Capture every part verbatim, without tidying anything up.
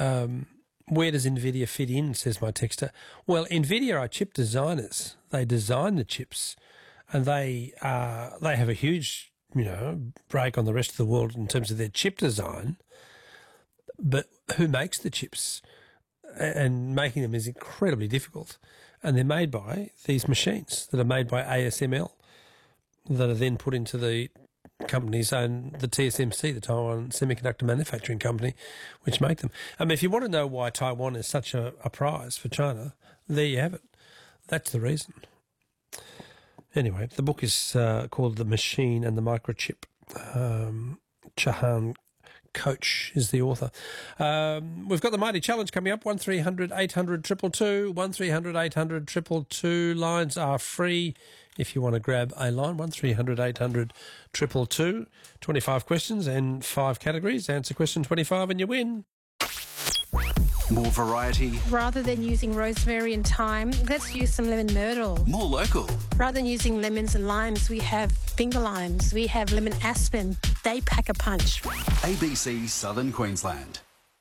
Um, where does NVIDIA fit in, says my texter? Well, NVIDIA are chip designers. They design the chips, and they uh, they have a huge, you know, break on the rest of the world in terms of their chip design. But who makes the chips? And making them is incredibly difficult. And they're made by these machines that are made by A S M L that are then put into the companies own the T S M C, the Taiwan Semiconductor Manufacturing Company, which make them. I mean, if you want to know why Taiwan is such a, a prize for China, there you have it. That's the reason. Anyway, the book is uh, called The Machine and the Microchip. Um, Chahan Coach is the author. Um, we've got the Mighty Challenge coming up, one three hundred eight hundred two two two, one three hundred eight hundred two two two. Lines are free if you want to grab a line, one three hundred eight hundred two two two. twenty-five questions and five categories. Answer question twenty-five and you win. More variety. Rather than using rosemary and thyme, let's use some lemon myrtle. More local. Rather than using lemons and limes, we have finger limes. We have lemon aspen. They pack a punch. A B C Southern Queensland.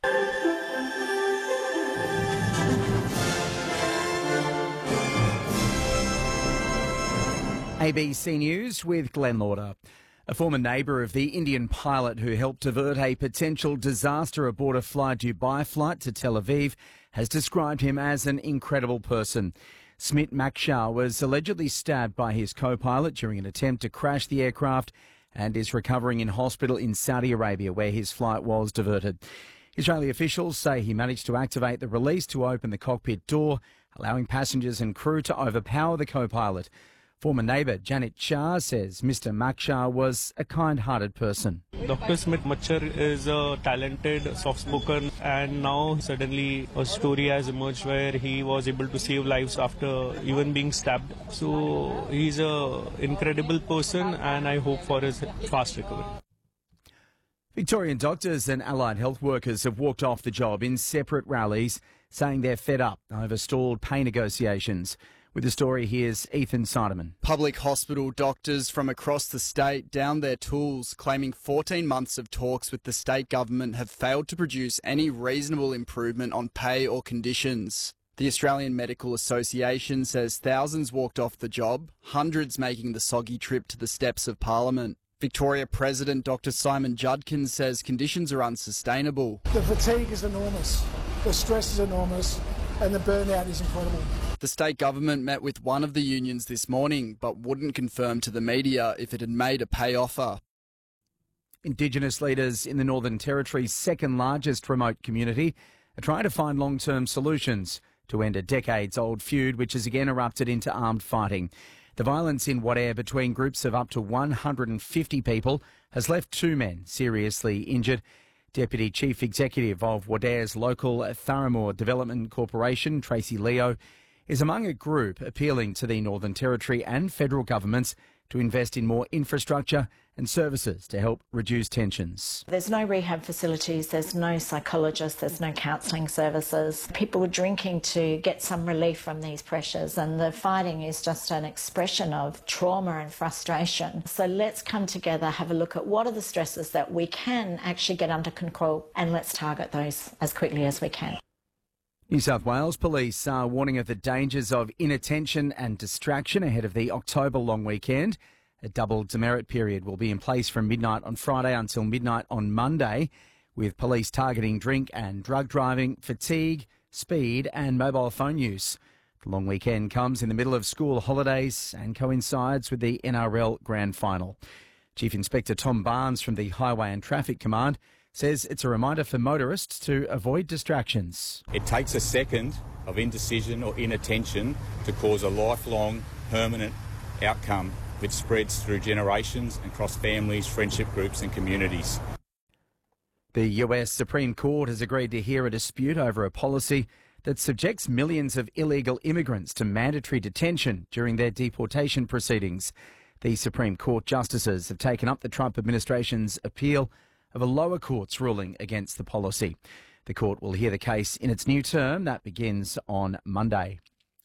A B C News with Glenn Lauder. A former neighbour of the Indian pilot who helped avert a potential disaster aboard a Fly Dubai flight to Tel Aviv has described him as an incredible person. Smit Makshar was allegedly stabbed by his co-pilot during an attempt to crash the aircraft and is recovering in hospital in Saudi Arabia, where his flight was diverted. Israeli officials say he managed to activate the release to open the cockpit door, allowing passengers and crew to overpower the co-pilot. Former neighbour Janet Shah says Mister Makshar was a kind-hearted person. Doctor Smit Makshar is a talented, soft-spoken, and now suddenly a story has emerged where he was able to save lives after even being stabbed. So he's an incredible person, and I hope for his fast recovery. Victorian doctors and allied health workers have walked off the job in separate rallies, saying they're fed up over stalled pay negotiations. With the story, here's Ethan Sideman. Public hospital doctors from across the state downed their tools, claiming fourteen months of talks with the state government have failed to produce any reasonable improvement on pay or conditions. The Australian Medical Association says thousands walked off the job, hundreds making the soggy trip to the steps of Parliament. Victoria President Doctor Simon Judkins says conditions are unsustainable. The fatigue is enormous, the stress is enormous, and the burnout is incredible. The state government met with one of the unions this morning, but wouldn't confirm to the media if it had made a pay offer. Indigenous leaders in the Northern Territory's second largest remote community are trying to find long-term solutions to end a decades-old feud which has again erupted into armed fighting. The violence in Wadeye between groups of up to one hundred fifty people has left two men seriously injured. Deputy Chief Executive of Wadeye's local Thurramore Development Corporation, Tracy Leo, is among a group appealing to the Northern Territory and federal governments to invest in more infrastructure and services to help reduce tensions. There's no rehab facilities, there's no psychologists, there's no counselling services. People are drinking to get some relief from these pressures, and the fighting is just an expression of trauma and frustration. So let's come together, have a look at what are the stresses that we can actually get under control, and let's target those as quickly as we can. New South Wales Police are warning of the dangers of inattention and distraction ahead of the October long weekend. A double demerit period will be in place from midnight on Friday until midnight on Monday, with police targeting drink and drug driving, fatigue, speed and mobile phone use. The long weekend comes in the middle of school holidays and coincides with the N R L Grand Final. Chief Inspector Tom Barnes from the Highway and Traffic Command says it's a reminder for motorists to avoid distractions. It takes a second of indecision or inattention to cause a lifelong, permanent outcome which spreads through generations and across families, friendship groups and communities. The U S Supreme Court has agreed to hear a dispute over a policy that subjects millions of illegal immigrants to mandatory detention during their deportation proceedings. The Supreme Court justices have taken up the Trump administration's appeal of a lower court's ruling against the policy. The court will hear the case in its new term that begins on Monday.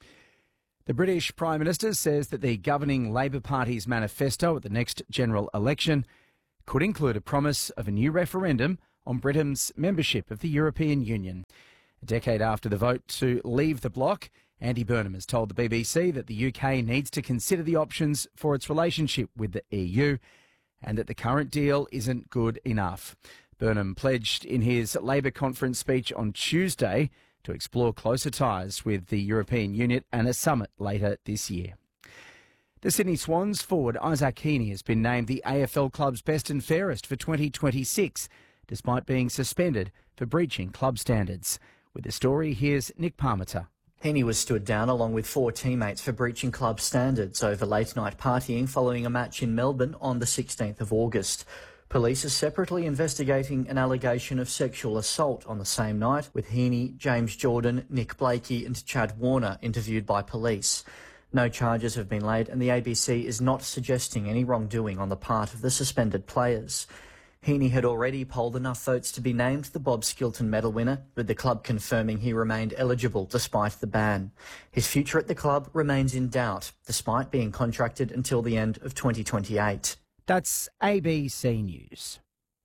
The British Prime Minister says that the governing Labor Party's manifesto at the next general election could include a promise of a new referendum on Britain's membership of the European Union. A decade after the vote to leave the bloc, Andy Burnham has told the B B C that the U K needs to consider the options for its relationship with the E U and that the current deal isn't good enough. Burnham pledged in his Labor conference speech on Tuesday to explore closer ties with the European Union and a summit later this year. The Sydney Swans forward Isaac Heaney has been named the A F L club's best and fairest for twenty twenty-six, despite being suspended for breaching club standards. With the story, here's Nick Parmenter. Heaney was stood down along with four teammates for breaching club standards over late-night partying following a match in Melbourne on the sixteenth of August. Police are separately investigating an allegation of sexual assault on the same night, with Heaney, James Jordan, Nick Blakey and Chad Warner interviewed by police. No charges have been laid and the A B C is not suggesting any wrongdoing on the part of the suspended players. Heaney had already polled enough votes to be named the Bob Skilton medal winner, with the club confirming he remained eligible despite the ban. His future at the club remains in doubt, despite being contracted until the end of twenty twenty-eight. That's A B C News.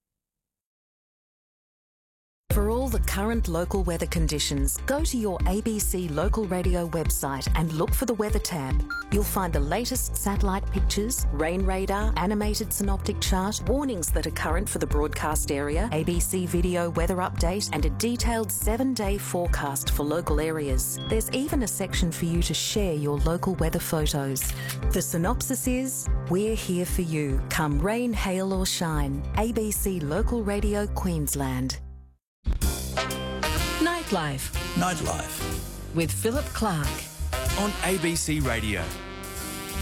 For all the current local weather conditions, go to your A B C local radio website and look for the weather tab. You'll find the latest satellite pictures, rain radar, animated synoptic chart, warnings that are current for the broadcast area, A B C video weather update, and a detailed seven-day forecast for local areas. There's even a section for you to share your local weather photos. The synopsis is, we're here for you, come rain, hail or shine. A B C Local Radio Queensland. Nightlife. Nightlife. With Philip Clark. On A B C Radio.